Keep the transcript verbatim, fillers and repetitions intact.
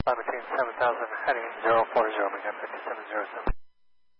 Fly between seven thousand heading zero four zero, Mega fifty-seven zero seven.